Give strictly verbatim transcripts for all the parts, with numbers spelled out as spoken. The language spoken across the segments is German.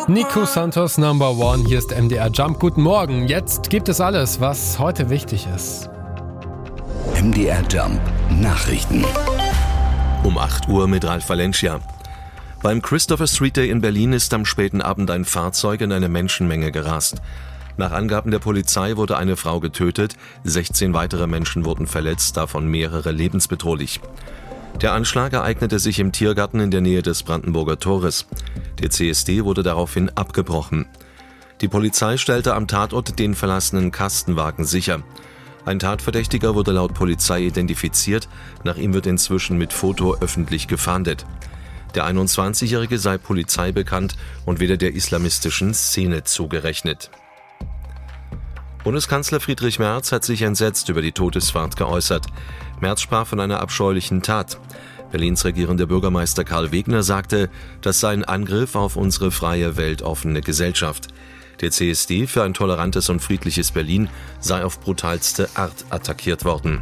Nico Santos Number One, hier ist M D R Jump. Guten Morgen, jetzt gibt es alles, was heute wichtig ist. M D R Jump Nachrichten. Um acht Uhr mit Ralf Valencia. Beim Christopher Street Day in Berlin ist am späten Abend ein Fahrzeug in eine Menschenmenge gerast. Nach Angaben der Polizei wurde eine Frau getötet, sechzehn weitere Menschen wurden verletzt, davon mehrere lebensbedrohlich. Der Anschlag ereignete sich im Tiergarten in der Nähe des Brandenburger Tores. Der C S D wurde daraufhin abgebrochen. Die Polizei stellte am Tatort den verlassenen Kastenwagen sicher. Ein Tatverdächtiger wurde laut Polizei identifiziert, nach ihm wird inzwischen mit Foto öffentlich gefahndet. Der einundzwanzigjährige sei Polizei bekannt und weder der islamistischen Szene zugerechnet. Bundeskanzler Friedrich Merz hat sich entsetzt über die Todesfahrt geäußert. Merz sprach von einer abscheulichen Tat. Berlins regierender Bürgermeister Karl Wegner sagte, das sei ein Angriff auf unsere freie, weltoffene Gesellschaft. Der C S D für ein tolerantes und friedliches Berlin sei auf brutalste Art attackiert worden.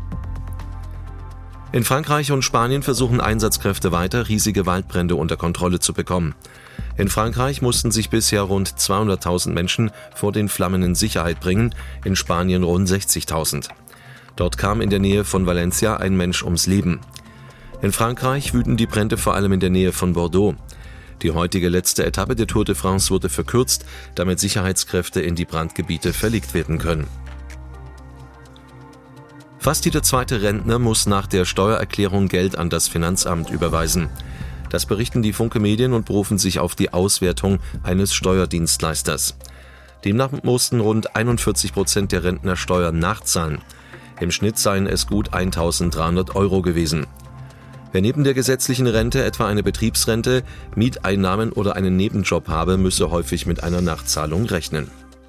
In Frankreich und Spanien versuchen Einsatzkräfte weiter, riesige Waldbrände unter Kontrolle zu bekommen. In Frankreich mussten sich bisher rund zweihunderttausend Menschen vor den Flammen in Sicherheit bringen, in Spanien rund sechzigtausend. Dort kam in der Nähe von Valencia ein Mensch ums Leben. In Frankreich wüten die Brände vor allem in der Nähe von Bordeaux. Die heutige letzte Etappe der Tour de France wurde verkürzt, damit Sicherheitskräfte in die Brandgebiete verlegt werden können. Fast jeder zweite Rentner muss nach der Steuererklärung Geld an das Finanzamt überweisen. Das berichten die Funke Medien und berufen sich auf die Auswertung eines Steuerdienstleisters. Demnach mussten rund einundvierzig Prozent der Rentner Steuern nachzahlen. Im Schnitt seien es gut eintausenddreihundert Euro gewesen. Wer neben der gesetzlichen Rente etwa eine Betriebsrente, Mieteinnahmen oder einen Nebenjob habe, müsse häufig mit einer Nachzahlung rechnen.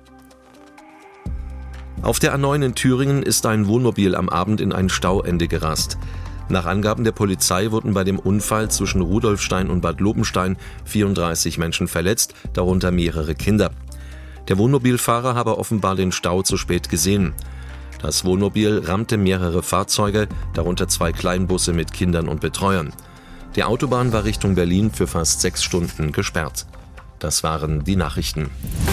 Auf der A neun in Thüringen ist ein Wohnmobil am Abend in ein Stauende gerast. Nach Angaben der Polizei wurden bei dem Unfall zwischen Rudolfstein und Bad Lobenstein vierunddreißig Menschen verletzt, darunter mehrere Kinder. Der Wohnmobilfahrer habe offenbar den Stau zu spät gesehen. Das Wohnmobil rammte mehrere Fahrzeuge, darunter zwei Kleinbusse mit Kindern und Betreuern. Die Autobahn war Richtung Berlin für fast sechs Stunden gesperrt. Das waren die Nachrichten.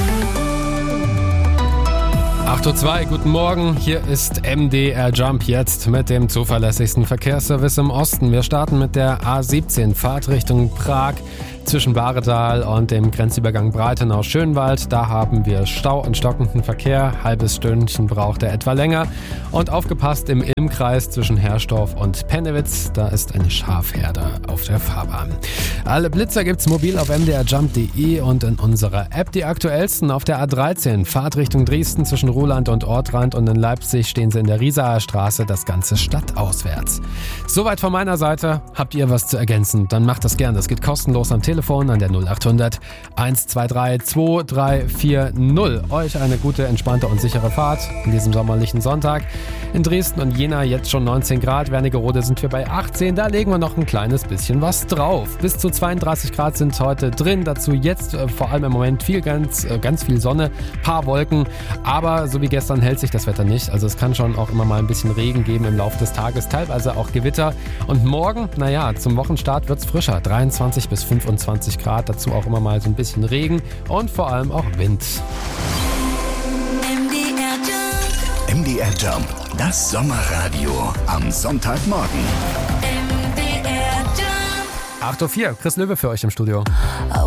acht Uhr zwei, guten Morgen, hier ist M D R Jump jetzt mit dem zuverlässigsten Verkehrsservice im Osten. Wir starten mit der A siebzehn, Fahrt Richtung Prag zwischen Bahretal und dem Grenzübergang Breitenau-Schönwald. Da haben wir Stau und stockenden Verkehr, halbes Stündchen braucht er etwa länger. Und aufgepasst im Ilm-Kreis zwischen Herrsdorf und Pennewitz, da ist eine Schafherde auf der Fahrbahn. Alle Blitzer gibt's mobil auf m d r jump punkt d e und in unserer App. Die aktuellsten auf der A dreizehn, Fahrt Richtung Dresden zwischen Ruhland und Ortrand und in Leipzig stehen sie in der Riesaer Straße, das Ganze stadtauswärts. Soweit von meiner Seite. Habt ihr was zu ergänzen? Dann macht das gerne. Das geht kostenlos am Telefon an der null achthundert eins zwei drei zwei drei vier null. Euch eine gute, entspannte und sichere Fahrt in diesem sommerlichen Sonntag. In Dresden und Jena jetzt schon neunzehn Grad, Wernigerode sind wir bei achtzehn, da legen wir noch ein kleines bisschen was drauf. Bis zu zweiunddreißig Grad sind heute drin, dazu jetzt äh, vor allem im Moment viel, ganz, äh, ganz viel Sonne, paar Wolken, aber so wie gestern hält sich das Wetter nicht, also es kann schon auch immer mal ein bisschen Regen geben im Laufe des Tages, teilweise auch Gewitter und morgen, naja, zum Wochenstart wird's frischer, dreiundzwanzig bis fünfundzwanzig Grad, dazu auch immer mal so ein bisschen Regen und vor allem auch Wind. M D R Jump, das Sommerradio am Sonntagmorgen. acht Uhr vier, Chris Löwe für euch im Studio.